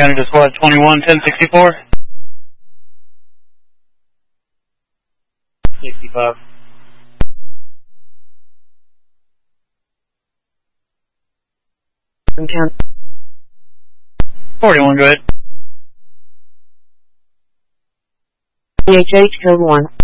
County to squad 21-1064. 65. County. 41, go ahead. DHH code 1.